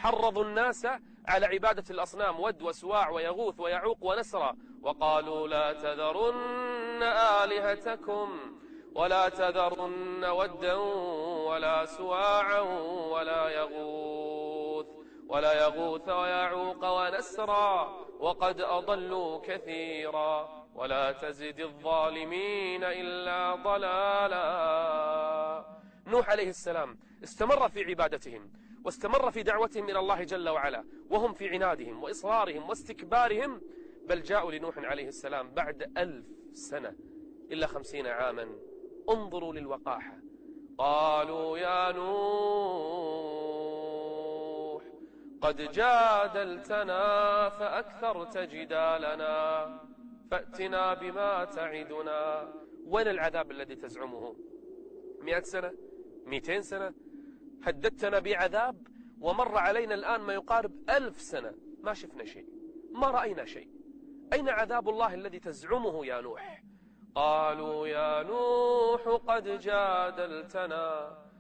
حرضوا الناس على عبادة الأصنام، ود وسواع ويغوث ويعوق ونسرا، وقالوا لا تذرن آلهتكم ولا تذرن ودا ولا سواعا ولا يغوث ويعوق ونسرا وقد أضلوا كثيرا ولا تزد الظالمين إلا ضلالا. نوح عليه السلام استمر في عبادتهم واستمر في دعوتهم إلى الله جل وعلا وهم في عنادهم وإصرارهم واستكبارهم، بل جاءوا لنوح عليه السلام بعد 1000 سنة إلا 50 عاما. انظروا للوقاحة. قالوا يا نوح قد جادلتنا فأكثرت جدالنا فأتنا بما تعدنا. وين العذاب الذي تزعمه؟ 100 سنة 200 سنة هددتنا بعذاب، ومر علينا الآن ما يقارب 1000 سنة ما شفنا شيء، ما رأينا شيء. أين عذاب الله الذي تزعمه يا نوح؟ قالوا يا نوح قد جادلتنا